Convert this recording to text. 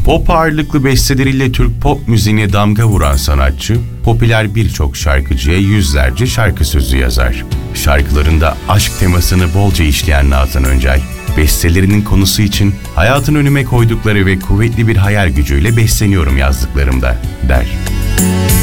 Pop ağırlıklı besteleriyle Türk pop müziğine damga vuran sanatçı, popüler birçok şarkıcıya yüzlerce şarkı sözü yazar. Şarkılarında aşk temasını bolca işleyen Nazan Öncel, bestelerinin konusu için hayatın önüme koydukları ve kuvvetli bir hayal gücüyle besleniyorum yazdıklarımda, der.